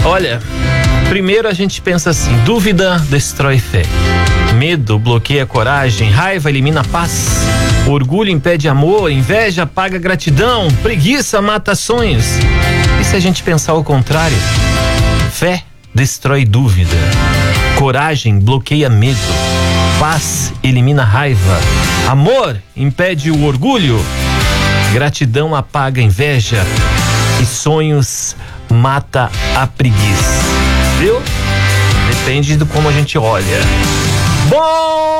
Olha, primeiro a gente pensa assim: dúvida destrói fé, medo bloqueia coragem, raiva elimina paz, orgulho impede amor, inveja apaga gratidão, preguiça mata sonhos. E se a gente pensar o contrário? Fé destrói dúvida, coragem bloqueia medo, paz elimina raiva, amor impede o orgulho, gratidão apaga inveja e sonhos mata a preguiça. Viu? Depende de como a gente olha. Bom